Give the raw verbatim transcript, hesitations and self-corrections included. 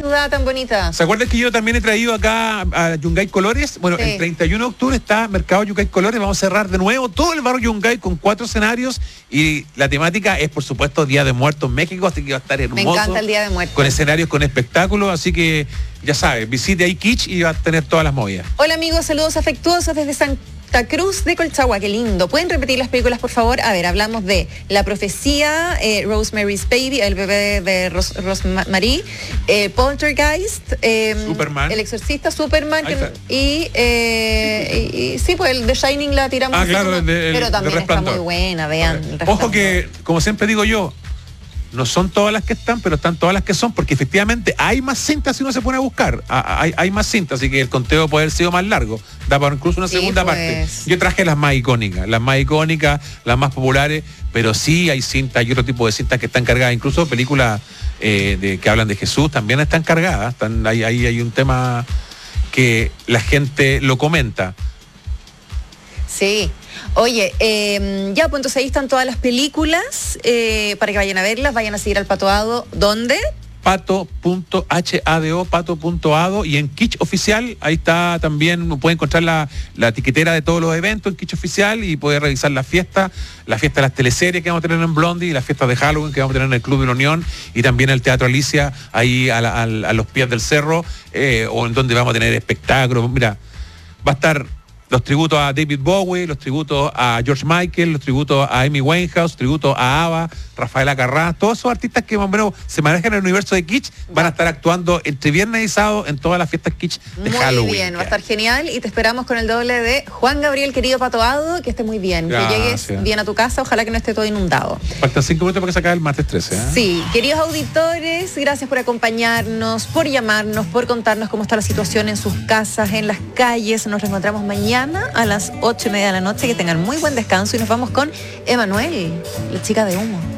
ciudad tan bonita. ¿Se acuerdan que yo también he traído acá a Yungay Colores? Bueno, sí. El treinta y uno de octubre está Mercado Yungay Colores. Vamos a cerrar de nuevo todo el barrio Yungay con cuatro escenarios y la temática es, por supuesto, Día de Muertos en México, así que va a estar hermoso. Me encanta el Día de Muertos. Con escenarios, con espectáculos, así que ya sabes, visite ahí Kitsch y va a tener todas las movidas. Hola amigos, saludos afectuosos desde Santa Cruz de Colchagua, qué lindo. ¿Pueden repetir las películas, por favor? A ver, hablamos de La Profecía, eh, Rosemary's Baby, El bebé de Ros Rosemary, eh, Poltergeist, eh, Superman, El Exorcista, Superman, que, y, eh, y, y sí, pues el The Shining la tiramos. Ah, claro, como, el de, el, pero también de está muy buena, vean. Ojo que, como siempre digo yo, no son todas las que están, pero están todas las que son, porque efectivamente hay más cintas si uno se pone a buscar. Hay, hay más cintas, así que el conteo puede haber sido más largo. Da para incluso una sí, segunda pues. parte. Yo traje las más icónicas, las más icónicas, las más populares, pero sí hay cintas, hay otro tipo de cintas que están cargadas. Incluso películas eh, de, que hablan de Jesús también están cargadas. Están, ahí, ahí hay un tema que la gente lo comenta. Sí. Oye, eh, ya, pues entonces ahí están todas las películas eh, para que vayan a verlas, vayan a seguir al Pato Ado. ¿Dónde? pato punto hado, pato punto ado, y en Kitsch Oficial, ahí está también, puede encontrar la, la etiquetera de todos los eventos en Kitsch Oficial y puede revisar la fiesta, la fiesta de las teleseries que vamos a tener en Blondie, la fiesta de Halloween que vamos a tener en el Club de la Unión y también el Teatro Alicia, ahí a, la, a, a los pies del cerro, eh, o en donde vamos a tener espectáculos. Mira, va a estar los tributos a David Bowie, los tributos a George Michael, los tributos a Amy Winehouse, tributos a ABBA, Rafaela Carrá, todos esos artistas que más o menos se manejan en el universo de Kitsch van a estar actuando entre viernes y sábado en todas las fiestas Kitsch de muy Halloween. Muy bien, va a estar genial y te esperamos con el doble de Juan Gabriel, querido Pato Ado, que esté muy bien, Gracias. que llegues bien a tu casa, ojalá que no esté todo inundado. Faltan cinco minutos para que se acabe el martes trece. ¿eh? Sí, queridos auditores, gracias por acompañarnos, por llamarnos, por contarnos cómo está la situación en sus casas, en las calles. Nos reencontramos mañana a las ocho y media de la noche, que tengan muy buen descanso y nos vamos con Emanuel, la chica de humo.